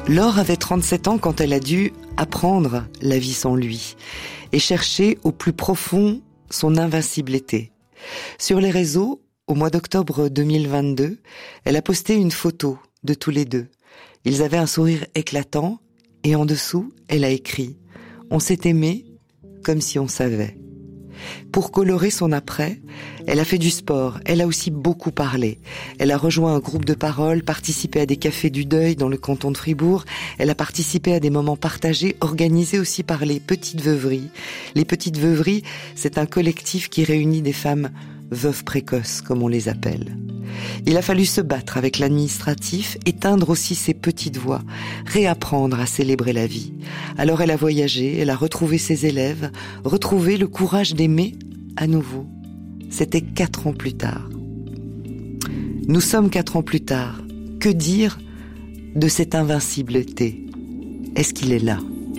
Laure avait 37 ans quand elle a dû apprendre la vie sans lui et chercher au plus profond son invincibilité. Sur les réseaux, au mois d'octobre 2022, elle a posté une photo de tous les deux. Ils avaient un sourire éclatant et en dessous, elle a écrit « On s'est aimé comme si on savait ». Pour colorer son après, elle a fait du sport, elle a aussi beaucoup parlé. Elle a rejoint un groupe de parole, participé à des cafés du deuil dans le canton de Fribourg. Elle a participé à des moments partagés, organisés aussi par les Petites Veuveries. Les Petites Veuveries, c'est un collectif qui réunit des femmes veuves précoces, comme on les appelle. Il a fallu se battre avec l'administratif, éteindre aussi ses petites voix, réapprendre à célébrer la vie. Alors elle a voyagé, elle a retrouvé ses élèves, retrouvé le courage d'aimer à nouveau. C'était 4 ans plus tard. Nous sommes 4 ans plus tard. Que dire de cette invincibilité? Est-ce qu'il est là?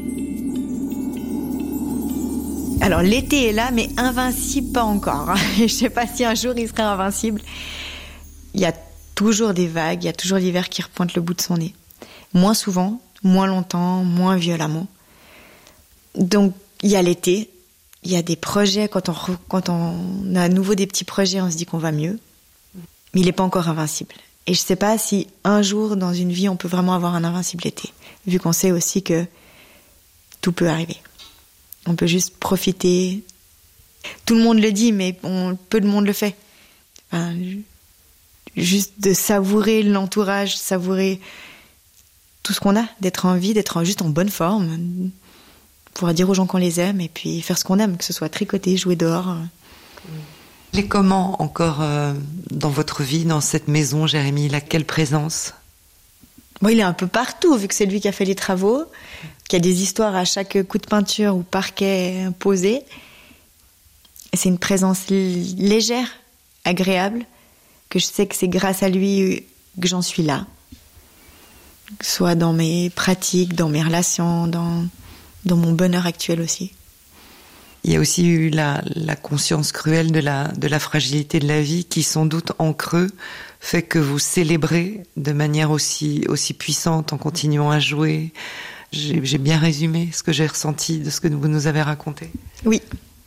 Alors l'été est là, mais invincible pas encore. Je sais pas si un jour il sera invincible. Il y a toujours des vagues, il y a toujours l'hiver qui repointe le bout de son nez. Moins souvent, moins longtemps, moins violemment. Donc il y a l'été, il y a des projets, quand on a à nouveau des petits projets, on se dit qu'on va mieux. Mais il n'est pas encore invincible. Et je sais pas si un jour dans une vie on peut vraiment avoir un invincible été, vu qu'on sait aussi que tout peut arriver. On peut juste profiter. Tout le monde le dit, mais peu de monde le fait. Enfin, juste de savourer l'entourage, savourer tout ce qu'on a, d'être en vie, d'être juste en bonne forme, pouvoir dire aux gens qu'on les aime et puis faire ce qu'on aime, que ce soit tricoter, jouer dehors. Il est comment encore dans votre vie, dans cette maison, Jérémy? Il a quelle présence? Bon, il est un peu partout, vu que c'est lui qui a fait les travaux, qu'il y a des histoires à chaque coup de peinture ou parquet posé. Et c'est une présence légère, agréable, que je sais que c'est grâce à lui que j'en suis là. Que ce soit dans mes pratiques, dans mes relations, dans mon bonheur actuel aussi. Il y a aussi eu la conscience cruelle de la fragilité de la vie qui, sans doute, en creux, fait que vous célébrez de manière aussi puissante en continuant à jouer. J'ai bien résumé ce que j'ai ressenti de ce que vous nous avez raconté. Oui.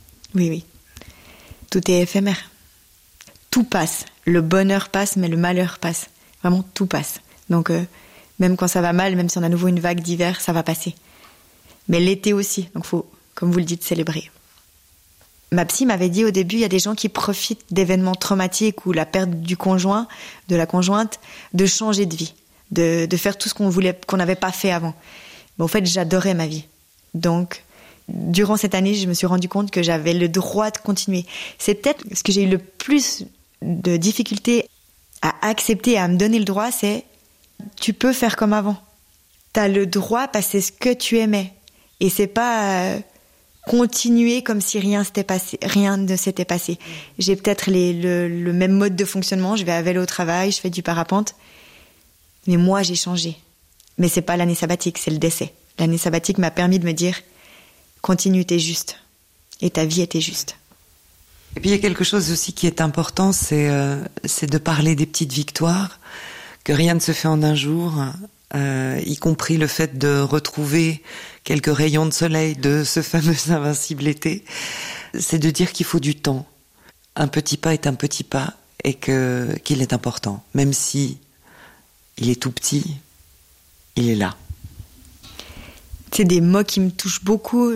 Tout est éphémère. Tout passe. Le bonheur passe, mais le malheur passe. Vraiment, tout passe. Donc, même quand ça va mal, même si on a à nouveau une vague d'hiver, ça va passer. Mais l'été aussi. Donc, faut, comme vous le dites, célébrer. Ma psy m'avait dit au début, il y a des gens qui profitent d'événements traumatiques ou la perte du conjoint, de la conjointe, de changer de vie, de faire tout ce qu'on n'avait pas fait avant. Mais en fait, j'adorais ma vie. Donc, durant cette année, je me suis rendu compte que j'avais le droit de continuer. C'est peut-être ce que j'ai eu le plus de difficultés à accepter, à me donner le droit, c'est tu peux faire comme avant. T'as le droit parce que c'est ce que tu aimais. Et c'est pas continuer comme si rien ne s'était passé. J'ai peut-être le même mode de fonctionnement, je vais à vélo au travail, je fais du parapente. Mais moi, j'ai changé. Mais c'est pas l'année sabbatique, c'est le décès. L'année sabbatique m'a permis de me dire continue, t'es juste. Et ta vie était juste. Et puis il y a quelque chose aussi qui est important, c'est de parler des petites victoires, que rien ne se fait en un jour, y compris le fait de retrouver quelques rayons de soleil de ce fameux invincible été. C'est de dire qu'il faut du temps. Un petit pas est un petit pas et qu'il est important. Même si il est tout petit, il est là. C'est des mots qui me touchent beaucoup.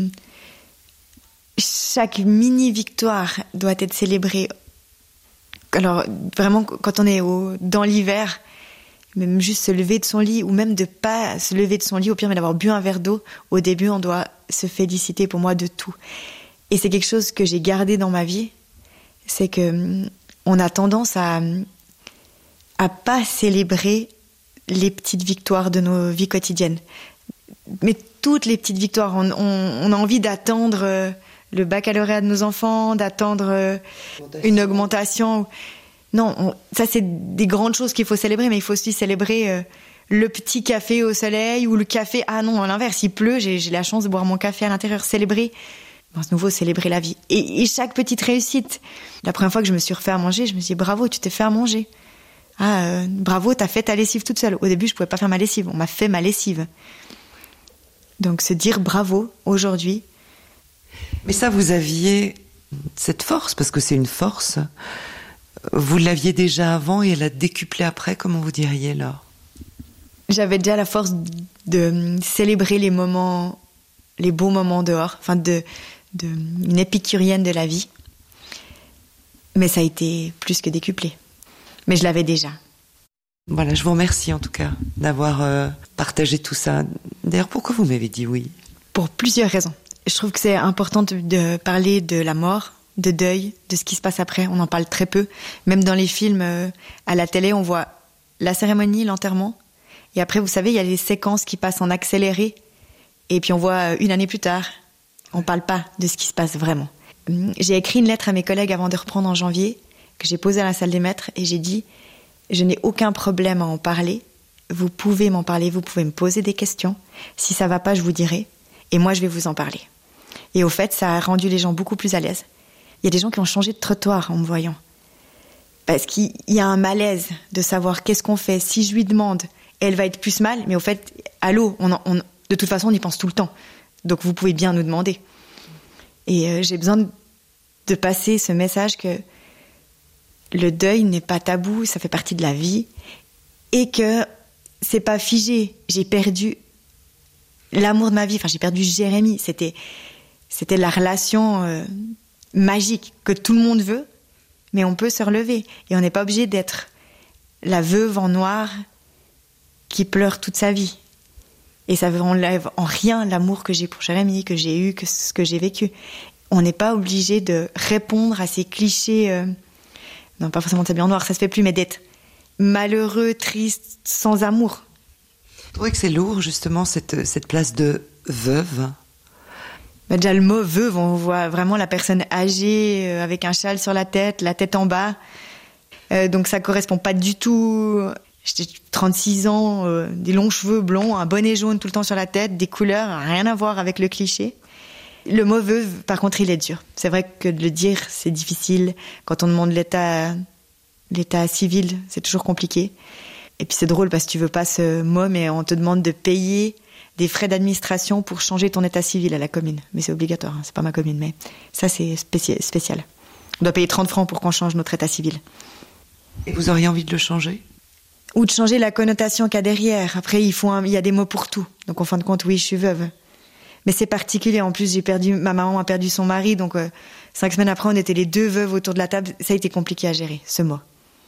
Chaque mini-victoire doit être célébrée. Alors, vraiment, quand on est dans l'hiver, même juste se lever de son lit, ou même de pas se lever de son lit, au pire, mais d'avoir bu un verre d'eau, au début, on doit se féliciter, pour moi, de tout. Et c'est quelque chose que j'ai gardé dans ma vie, c'est que on a tendance à pas célébrer les petites victoires de nos vies quotidiennes. Mais toutes les petites victoires, on a envie d'attendre le baccalauréat de nos enfants, d'attendre une augmentation. Non, ça c'est des grandes choses qu'il faut célébrer, mais il faut aussi célébrer le petit café au soleil ou le café... Ah non, à l'inverse, il pleut, j'ai la chance de boire mon café à l'intérieur. Célébrer, à nouveau, célébrer la vie. Et chaque petite réussite. La première fois que je me suis refait à manger, je me suis dit bravo, tu t'es fait à manger. Bravo, t'as fait ta lessive toute seule. Au début, je pouvais pas faire ma lessive. On m'a fait ma lessive. Donc, se dire bravo aujourd'hui. Mais ça, vous aviez cette force, parce que c'est une force. Vous l'aviez déjà avant et elle a décuplé après, comment vous diriez, Laure? J'avais déjà la force de célébrer les beaux moments dehors, enfin une épicurienne de la vie. Mais ça a été plus que décuplé. Mais je l'avais déjà. Voilà, je vous remercie en tout cas d'avoir partagé tout ça. D'ailleurs, pourquoi vous m'avez dit oui? Pour plusieurs raisons. Je trouve que c'est important de parler de la mort, de deuil, de ce qui se passe après. On en parle très peu. Même dans les films, à la télé, on voit la cérémonie, l'enterrement. Et après, vous savez, il y a les séquences qui passent en accéléré. Et puis on voit 1 année plus tard. On parle pas de ce qui se passe vraiment. J'ai écrit une lettre à mes collègues avant de reprendre en janvier, que j'ai posée à la salle des maîtres, et j'ai dit « Je n'ai aucun problème à en parler. Vous pouvez m'en parler, vous pouvez me poser des questions. Si ça va pas, je vous dirai. Et moi, je vais vous en parler. » Et au fait, ça a rendu les gens beaucoup plus à l'aise. Il y a des gens qui ont changé de trottoir en me voyant. Parce qu'il y a un malaise de savoir qu'est-ce qu'on fait. Si je lui demande, elle va être plus mal, mais au fait, allô, de toute façon, on y pense tout le temps. Donc vous pouvez bien nous demander. Et j'ai besoin de passer ce message que le deuil n'est pas tabou, ça fait partie de la vie. Et que c'est pas figé. J'ai perdu l'amour de ma vie. Enfin, j'ai perdu Jérémy. C'était la relation magique que tout le monde veut, mais on peut se relever. Et on n'est pas obligé d'être la veuve en noir qui pleure toute sa vie. Et ça enlève en rien l'amour que j'ai pour Jérémy, que j'ai eu, que ce que j'ai vécu. On n'est pas obligé de répondre à ces clichés, non pas forcément de s'habiller en noir, ça se fait plus, mais d'être malheureux, triste, sans amour. Vous trouvez que c'est lourd justement cette place de veuve? Déjà le mot veuve, on voit vraiment la personne âgée, avec un châle sur la tête en bas. Donc ça correspond pas du tout. J'ai 36 ans, des longs cheveux blonds, un bonnet jaune tout le temps sur la tête, des couleurs, rien à voir avec le cliché. Le mot veuve, par contre, il est dur. C'est vrai que de le dire, c'est difficile. Quand on demande l'état civil, c'est toujours compliqué. Et puis c'est drôle parce que tu veux pas ce mot, mais on te demande de payer des frais d'administration pour changer ton état civil à la commune. Mais c'est obligatoire, hein, c'est pas ma commune, mais ça c'est spécial. On doit payer 30 francs pour qu'on change notre état civil. Et vous auriez envie de le changer? Ou de changer la connotation qu'il y a derrière. Après, il y a des mots pour tout. Donc, en fin de compte, oui, je suis veuve. Mais c'est particulier. En plus, ma maman a perdu son mari. Donc, 5 semaines après, on était les 2 veuves autour de la table. Ça a été compliqué à gérer, ce mot.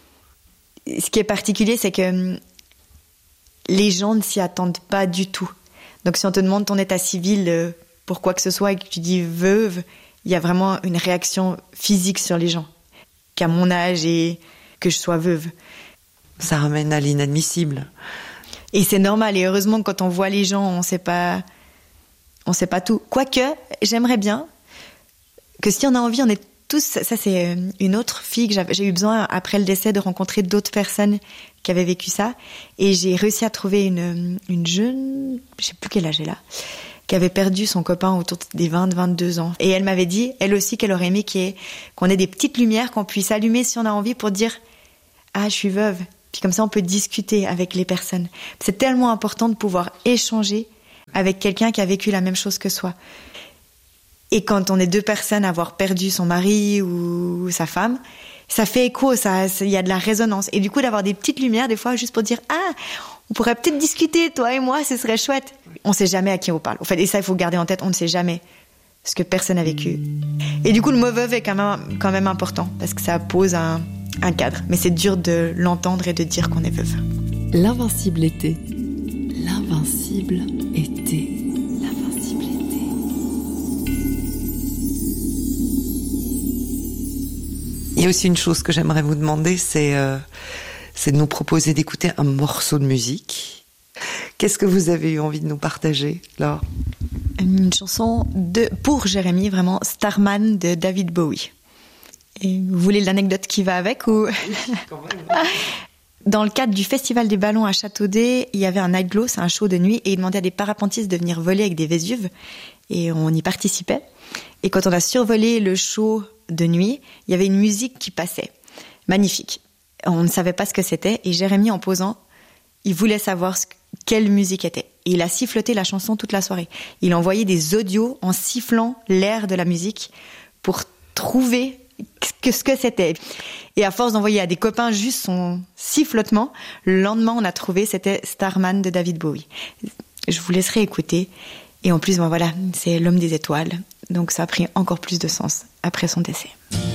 Ce qui est particulier, c'est que les gens ne s'y attendent pas du tout. Donc, si on te demande ton état civil pour quoi que ce soit et que tu dis veuve, il y a vraiment une réaction physique sur les gens. Qu'à mon âge et que je sois veuve. Ça ramène à l'inadmissible. Et c'est normal. Et heureusement, quand on voit les gens, on sait pas tout. Quoique, j'aimerais bien que si on a envie, on est tous... Ça, c'est une autre fille que j'ai eu besoin, après le décès, de rencontrer d'autres personnes qui avaient vécu ça. Et j'ai réussi à trouver une jeune... Je sais plus quel âge elle a, qui avait perdu son copain autour des 20-22 ans. Et elle m'avait dit, elle aussi, qu'elle aurait aimé qu'on ait des petites lumières qu'on puisse allumer si on a envie pour dire « Ah, je suis veuve ». Puis comme ça, on peut discuter avec les personnes. C'est tellement important de pouvoir échanger avec quelqu'un qui a vécu la même chose que soi. Et quand on est 2 personnes à avoir perdu son mari ou sa femme, ça fait écho, il y a de la résonance. Et du coup, d'avoir des petites lumières, des fois, juste pour dire « Ah, on pourrait peut-être discuter, toi et moi, ce serait chouette ». On ne sait jamais à qui on parle. En fait, et ça, il faut garder en tête, on ne sait jamais ce que personne n'a vécu. Et du coup, le mot veuve est quand même important, parce que ça pose un cadre. Mais c'est dur de l'entendre et de dire qu'on est veuve. L'invincible été. L'invincible été. L'invincible été. Il y a aussi une chose que j'aimerais vous demander, c'est de nous proposer d'écouter un morceau de musique. Qu'est-ce que vous avez eu envie de nous partager, Laure? Une chanson pour Jérémy, vraiment, Starman de David Bowie. Et vous voulez l'anecdote qui va avec ou... Dans le cadre du Festival des Ballons à Châteaudet, il y avait un night glow, c'est un show de nuit, et il demandait à des parapentistes de venir voler avec des Vésuves, et on y participait. Et quand on a survolé le show de nuit, il y avait une musique qui passait, magnifique. On ne savait pas ce que c'était. Et Jérémy, en posant, il voulait savoir quelle musique était. Et il a siffloté la chanson toute la soirée. Il a envoyé des audios en sifflant l'air de la musique pour trouver ce que c'était. Et à force d'envoyer à des copains juste son sifflotement, le lendemain, on a trouvé, c'était Starman de David Bowie. Je vous laisserai écouter. Et en plus, c'est l'homme des étoiles. Donc ça a pris encore plus de sens après son décès.